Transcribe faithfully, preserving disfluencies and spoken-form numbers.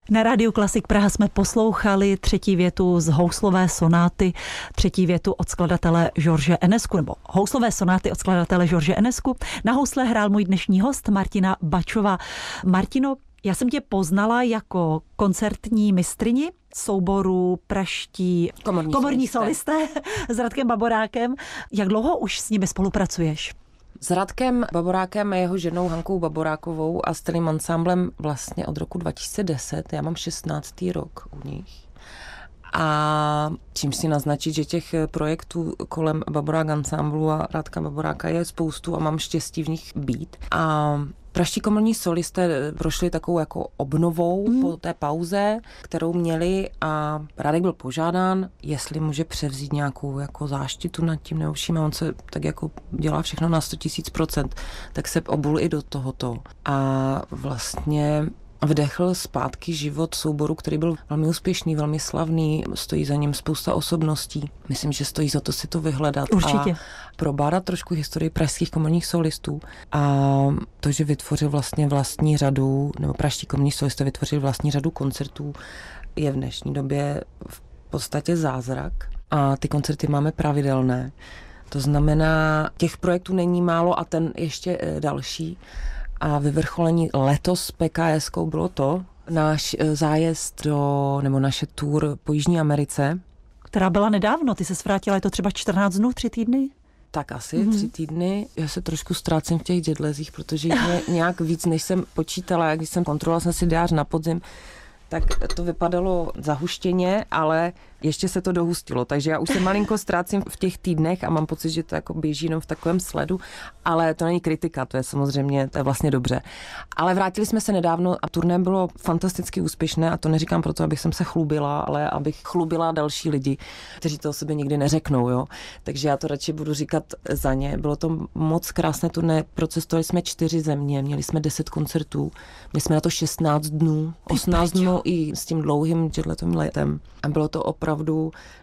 Na Rádiu Klasik Praha jsme poslouchali třetí větu z houslové sonáty, třetí větu od skladatele George Enescu, nebo houslové sonáty od skladatele George Enescu. Na housle hrál můj dnešní host Martina Bačová. Martino, já jsem tě poznala jako koncertní mistryni souboru Praští komorní, komorní solisté s Radkem Baborákem. Jak dlouho už s nimi spolupracuješ? S Radkem Baborákem a jeho ženou Hankou Baborákovou a s celým ansámblem vlastně od roku dva tisíce deset. Já mám šestnáctý rok u nich. A čím si naznačit, že těch projektů kolem Baborák ansámblu a Radka Baboráka je spoustu a mám štěstí v nich být. A Praští komorní solisté prošli takovou jako obnovou mm. po té pauze, kterou měli, a Radek byl požádán, jestli může převzít nějakou jako záštitu nad tím neuším, a on se tak jako dělá všechno na sto tisíc procent, tak se obul i do tohoto. A vlastně vdechl zpátky život souboru, který byl velmi úspěšný, velmi slavný, stojí za ním spousta osobností. Myslím, že stojí za to si to vyhledat. Určitě. A probádat trošku historii pražských komorních solistů. A to, že vytvořil vlastně vlastní řadu, nebo pražští komorní solisté vytvořili vlastní řadu koncertů, je v dnešní době v podstatě zázrak. A ty koncerty máme pravidelné. To znamená, těch projektů není málo a ten ještě další. A vyvrcholení letos P K S kou bylo to, náš zájezd do, nebo naše tour po Jižní Americe. Která byla nedávno, ty se vrátila, je to třeba čtrnáct dnů, tři týdny? Tak asi mm-hmm. tři týdny. Já se trošku ztrácím v těch jetlezích, protože je nějak víc, než jsem počítala. Jak když jsem kontrolovala jsem si diář na podzim, tak to vypadalo zahuštěně, ale ještě se to dohustilo, takže já už se malinko ztrácím v těch týdnech a mám pocit, že to jako běží jenom v takovém sledu, ale to není kritika, to je samozřejmě, to je vlastně dobře. Ale vrátili jsme se nedávno a turné bylo fantasticky úspěšné, a to neříkám proto, abych jsem se chlubila, ale abych chlubila další lidi, kteří to o sobě nikdy neřeknou, jo. Takže já to radši budu říkat za ně. Bylo to moc krásné turné, procestovali jsme čtyři země, měli jsme deset koncertů, měli jsme na to šestnáct dnů, osmnáct dnů i s tím dlouhým jetletovým letem. A bylo to opravdu